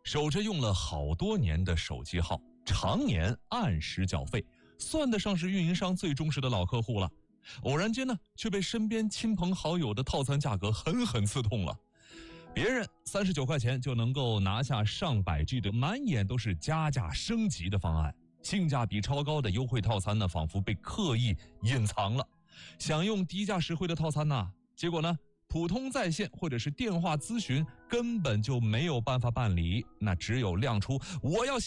守着用了好多年的手机号，常年按时缴费，算得上是运营商最忠实的老客户了。偶然间呢，却被身边亲朋好友的套餐价格狠狠刺痛了。别人39块钱就能够拿下上百 G 的满眼都是加价升级的方案，性价比超高的优惠套餐呢，仿佛被刻意隐藏了。想用低价实惠的套餐呢，结果呢，普通在线或者是电话咨询根本就没有办法办理，那只有亮出我要